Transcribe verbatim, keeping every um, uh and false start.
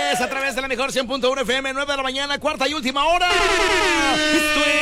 a través de la mejor cien punto uno F M, nueve de la mañana, cuarta y última hora. Esto es